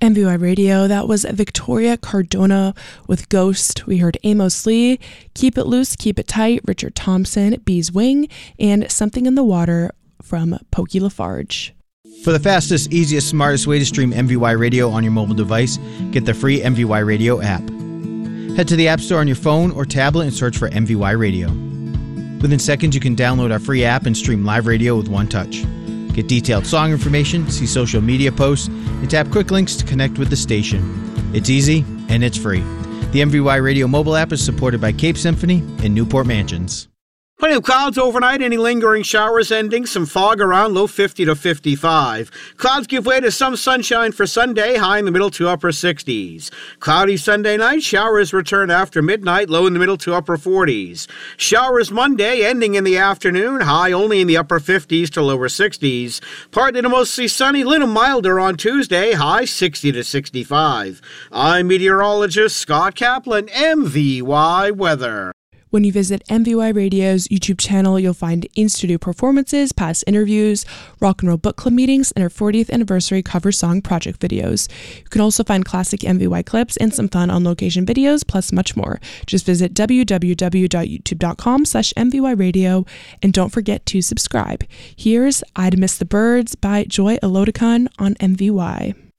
MVY Radio, that was Victoria Cardona with Ghost. We heard Amos Lee, Keep It Loose, Keep It Tight, Richard Thompson, Bee's Wing, and Something in the Water from Pokey Lafarge. For the fastest, easiest, smartest way to stream MVY Radio on your mobile device, get the free MVY Radio app. Head to the App Store on your phone or tablet and search for MVY Radio. Within seconds, you can download our free app and stream live radio with one touch. Get detailed song information, see social media posts, and tap quick links to connect with the station. It's easy and it's free. The MVY Radio mobile app is supported by Cape Symphony and Newport Mansions. Plenty of clouds overnight, any lingering showers ending, some fog around, low 50 to 55. Clouds give way to some sunshine for Sunday, high in the middle to upper 60s. Cloudy Sunday night, showers return after midnight, low in the middle to upper 40s. Showers Monday, ending in the afternoon, high only in the upper 50s to lower 60s. Partly to mostly sunny, little milder on Tuesday, high 60 to 65. I'm meteorologist Scott Kaplan, MVY Weather. When you visit MVY Radio's YouTube channel, you'll find in-studio performances, past interviews, rock and roll book club meetings, and our 40th anniversary cover song project videos. You can also find classic MVY clips and some fun on-location videos, plus much more. Just visit www.youtube.com/MVY Radio, and don't forget to subscribe. Here's I'd Miss the Birds by Joy Elodicon on MVY.